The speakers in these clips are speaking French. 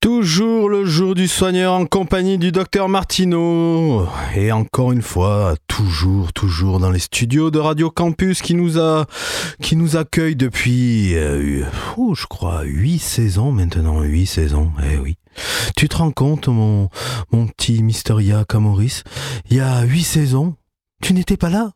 Toujours le jour du soigneur en compagnie du docteur Martineau. Et encore une fois, toujours dans les studios de Radio Campus qui nous accueille depuis, je crois, 8 saisons maintenant. 8 saisons, eh oui. Tu te rends compte, mon petit Mysteria Camoris, il y a 8 saisons, tu n'étais pas là.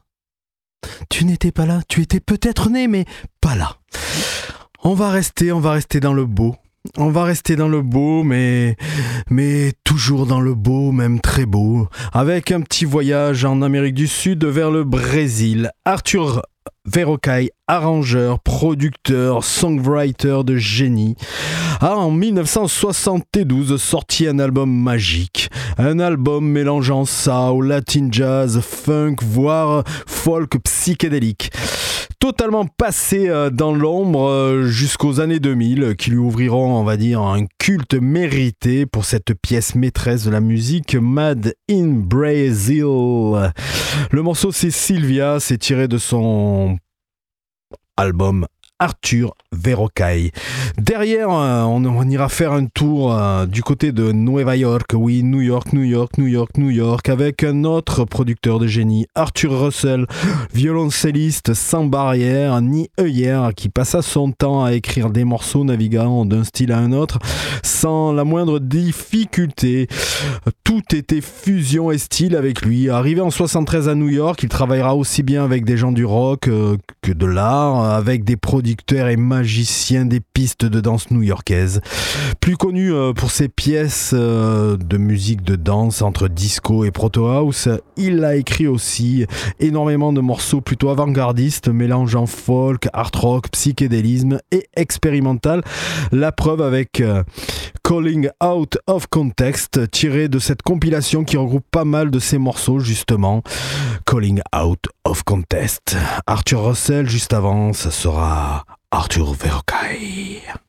Tu étais peut-être né, mais pas là. On va rester dans le beau. On va rester dans le beau, mais toujours dans le beau, même très beau, avec un petit voyage en Amérique du Sud vers le Brésil. Arthur Verocai, arrangeur, producteur, songwriter de génie, a en 1972 sorti un album magique. Un album mélangeant soul, latin jazz, funk, voire folk psychédélique. Totalement passé dans l'ombre jusqu'aux années 2000, qui lui ouvriront, on va dire, un culte mérité pour cette pièce maîtresse de la musique, Made in Brazil. Le morceau, c'est Sylvia, c'est tiré de son album Arthur Verocai. Derrière, on ira faire un tour du côté de Nueva York, oui, New York, avec un autre producteur de génie, Arthur Russell, violoncelliste sans barrière ni œillère, qui passa son temps à écrire des morceaux naviguant d'un style à un autre, sans la moindre difficulté. Tout était fusion et style avec lui. Arrivé en 73 à New York, il travaillera aussi bien avec des gens du rock que de l'art, avec des producteurs et magicien des pistes de danse new-yorkaises. Plus connu pour ses pièces de musique de danse entre disco et proto house, il a écrit aussi énormément de morceaux plutôt avant-gardistes, mélangeant folk, art rock, psychédélisme et expérimental. La preuve avec Calling Out of Context, tiré de cette compilation qui regroupe pas mal de ses morceaux justement. Calling Out of Context. Arthur Russell juste avant, ça sera Arthur Verocai.